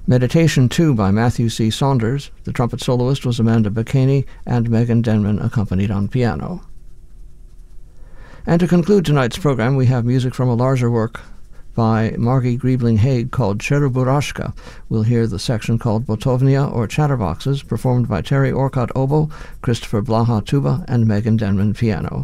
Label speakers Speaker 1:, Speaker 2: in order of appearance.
Speaker 1: Meditation 2 by Matthew C. Saunders. The trumpet soloist was Amanda Bacchini, and Megan Denman accompanied on piano. And to conclude tonight's program, we have music from a larger work by Margie Griebling-Haig called Cheruburashka. We'll hear the section called Botovnia, or Chatterboxes, performed by Terry Orcott oboe, Christopher Blaha tuba, and Megan Denman piano.